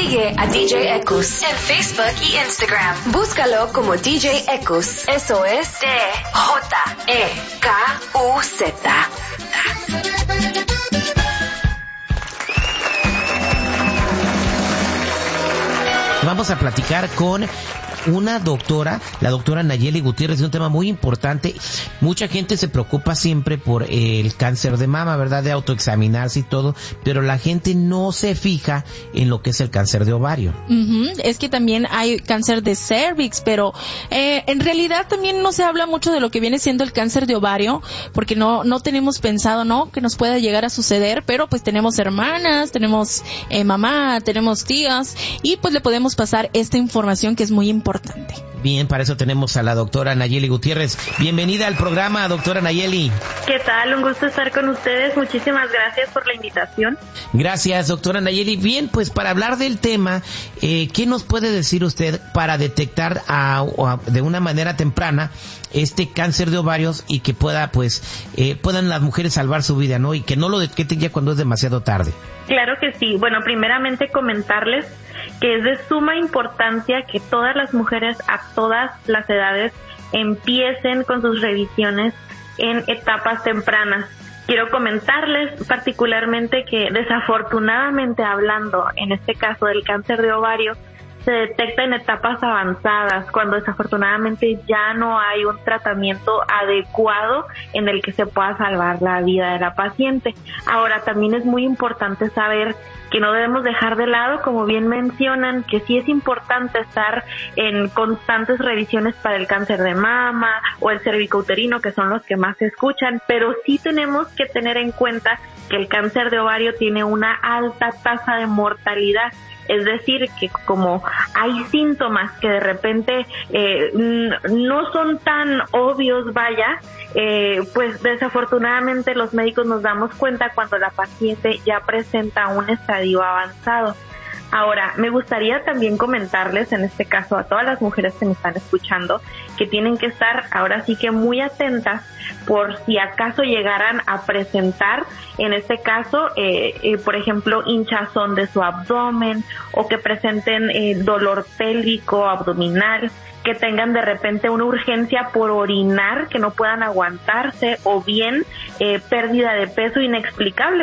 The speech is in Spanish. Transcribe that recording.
Sigue a DJ Ekus en Facebook y Instagram. Búscalo como DJ Ekus. Eso es DJEKUZ. Vamos a platicar con una doctora, la doctora Nayeli Gutiérrez, de un tema muy importante. Mucha gente se preocupa siempre por el cáncer de mama, ¿verdad? De autoexaminarse y todo, pero la gente no se fija en lo que es el cáncer de ovario. Es que también hay cáncer de cervix, pero en realidad también no se habla mucho de lo que viene siendo el cáncer de ovario, porque no tenemos pensado, ¿no?, que nos pueda llegar a suceder, pero pues tenemos hermanas, tenemos mamá, tenemos tías, y pues le podemos pasar esta información que es muy importante. Bien, para eso tenemos a la doctora Nayeli Gutiérrez. Bienvenida al programa, doctora Nayeli. ¿Qué tal? Un gusto estar con ustedes. Muchísimas gracias por la invitación. Gracias, doctora Nayeli. Bien, pues para hablar del tema, ¿qué nos puede decir usted para detectar de una manera temprana este cáncer de ovarios y que puedan las mujeres salvar su vida, ¿no? Y que no lo detecten ya cuando es demasiado tarde. Claro que sí. Bueno, primeramente comentarles que es de suma importancia que todas las mujeres a todas las edades empiecen con sus revisiones en etapas tempranas. Quiero comentarles particularmente que desafortunadamente hablando, en este caso del cáncer de ovario, se detecta en etapas avanzadas, cuando desafortunadamente ya no hay un tratamiento adecuado en el que se pueda salvar la vida de la paciente. Ahora, también es muy importante saber que no debemos dejar de lado, como bien mencionan, que sí es importante estar en constantes revisiones para el cáncer de mama o el cervicouterino, que son los que más se escuchan, pero sí tenemos que tener en cuenta que el cáncer de ovario tiene una alta tasa de mortalidad. Es decir, que como hay síntomas que de repente no son tan obvios, pues desafortunadamente los médicos nos damos cuenta cuando la paciente ya presenta un estadio avanzado. Ahora, me gustaría también comentarles, en este caso a todas las mujeres que me están escuchando, que tienen que estar ahora sí que muy atentas por si acaso llegaran a presentar, en este caso, por ejemplo, hinchazón de su abdomen o que presenten dolor pélvico, abdominal, que tengan de repente una urgencia por orinar, que no puedan aguantarse, o bien pérdida de peso inexplicable.